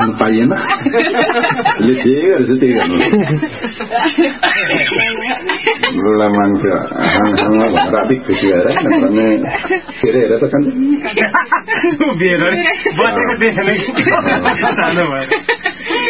राख्नु पाइएन ले जे गरेछ त्यही गर्नु ल मान्छे राति खुसी भएर भने फेरि हेर त खान्छ बसेको देखेन सानो भयो